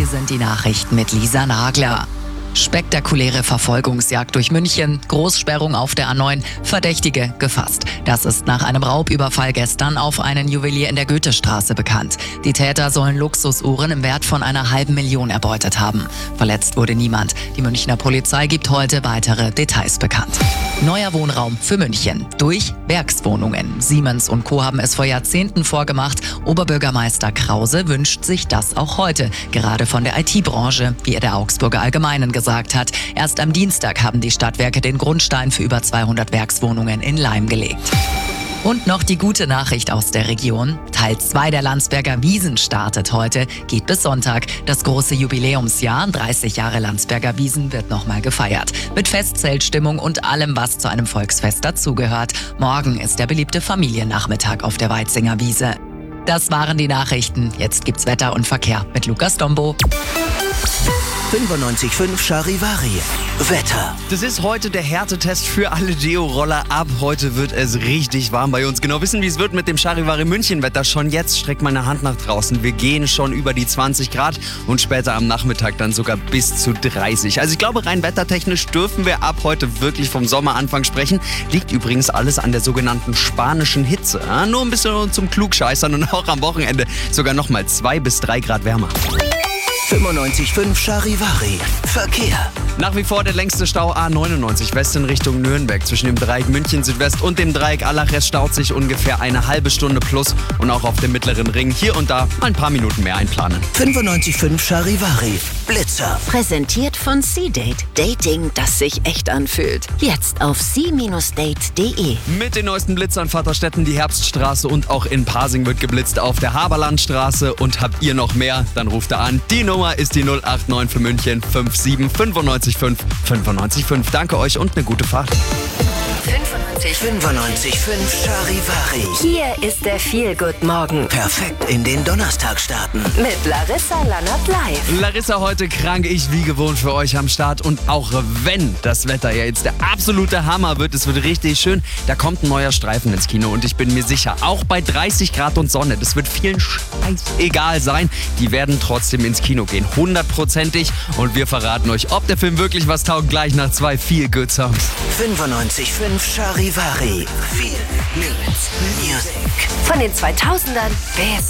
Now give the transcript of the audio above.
hier sind die Nachrichten mit Lisa Nagler. Spektakuläre Verfolgungsjagd durch München, Großsperrung auf der A9, Verdächtige gefasst. Das ist nach einem Raubüberfall gestern auf einen Juwelier in der Goethestraße bekannt. Die Täter sollen Luxusuhren im Wert von 500.000 erbeutet haben. Verletzt wurde niemand. Die Münchner Polizei gibt heute weitere Details bekannt. Neuer Wohnraum für München durch Werkswohnungen. Siemens und Co. haben es vor Jahrzehnten vorgemacht. Oberbürgermeister Krause wünscht sich das auch heute, gerade von der IT-Branche, wie er der Augsburger Allgemeinen gesagt hat. Erst am Dienstag haben die Stadtwerke den Grundstein für über 200 Werkswohnungen in Leim gelegt. Und noch die gute Nachricht aus der Region. Teil 2 der Landsberger Wiesn startet heute, geht bis Sonntag. Das große Jubiläumsjahr, 30 Jahre Landsberger Wiesn, wird nochmal gefeiert. Mit Festzeltstimmung und allem, was zu einem Volksfest dazugehört. Morgen ist der beliebte Familiennachmittag auf der Weitzinger Wiese. Das waren die Nachrichten. Jetzt gibt's Wetter und Verkehr mit Lukas Dombo. 95.5 Charivari. Wetter. Das ist heute der Härtetest für alle Geo-Roller. Ab heute wird es richtig warm bei uns. Genau wissen, wie es wird mit dem Charivari München-Wetter. Schon jetzt streckt meine Hand nach draußen. Wir gehen schon über die 20 Grad und später am Nachmittag dann sogar bis zu 30. Also ich glaube, rein wettertechnisch dürfen wir ab heute wirklich vom Sommeranfang sprechen. Liegt übrigens alles an der sogenannten spanischen Hitze. Ja, nur ein bisschen zum Klugscheißern und auch am Wochenende sogar nochmal 2 bis 3 Grad wärmer. 95.5 Charivari. Verkehr. Nach wie vor der längste Stau A99 West in Richtung Nürnberg. Zwischen dem Dreieck München Südwest und dem Dreieck Allach staut sich ungefähr eine halbe Stunde plus. Und auch auf dem mittleren Ring hier und da mal ein paar Minuten mehr einplanen. 95.5 Charivari. Blitzer. Präsentiert von C-Date. Dating, das sich echt anfühlt. Jetzt auf c-date.de. Mit den neuesten Blitzern Vaterstetten, die Herbststraße und auch in Pasing wird geblitzt auf der Haberlandstraße. Und habt ihr noch mehr, dann ruft er an. Die Nummer ist die 089 für München 57 95 95 5. Danke euch und eine gute Fahrt. 95.5 Charivari. Hier ist der Feel-Good-Morgen Perfekt in den Donnerstag starten. mit Larissa Lannert live. Larissa heute krank, ich wie gewohnt für euch am Start. Und auch wenn das Wetter ja jetzt der absolute Hammer wird, es wird richtig schön, da kommt ein neuer Streifen ins Kino. Und ich bin mir sicher, auch bei 30 Grad und Sonne, das wird vielen scheißegal sein, die werden trotzdem ins Kino gehen. 100%ig. Und wir verraten euch, ob der Film wirklich was taugt, gleich nach 2 Feel-Good-Songs. 95.5 Charivari. Viel Music. Von den 2000ern bis